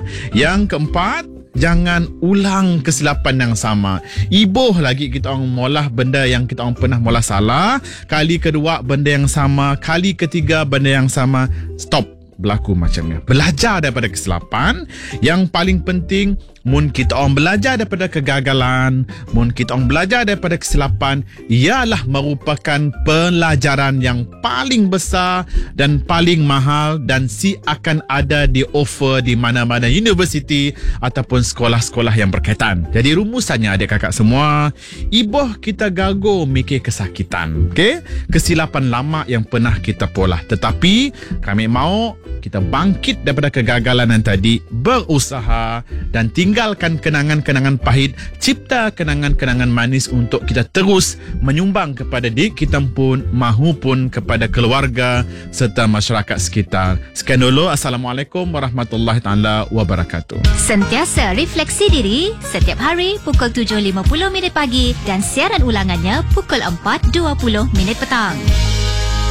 Yang keempat, jangan ulang kesilapan yang sama. Ibuh lagi kita orang molah benda yang kita orang pernah molah salah. Kali kedua benda yang sama. Kali ketiga benda yang sama. Stop berlaku macam ni. Belajar daripada kesilapan. Yang paling penting, mun kita orang belajar daripada kegagalan, mun kita orang belajar daripada kesilapan, ialah merupakan pelajaran yang paling besar dan paling mahal dan akan ada di offer di mana-mana universiti ataupun sekolah-sekolah yang berkaitan. Jadi rumusannya adik kakak semua, iboh kita gago mikir kesakitan, okey? Kesilapan lama yang pernah kita polah. Tetapi kami mahu kita bangkit daripada kegagalan yang tadi, berusaha dan tinggalkan kenangan-kenangan pahit, cipta kenangan-kenangan manis untuk kita terus menyumbang kepada diri kita pun mahupun kepada keluarga serta masyarakat sekitar. Sekian dulu. Assalamualaikum warahmatullahi taala wabarakatuh. Sentiasa refleksi diri setiap hari pukul 7.50 minit pagi dan siaran ulangannya pukul 4.20 minit petang.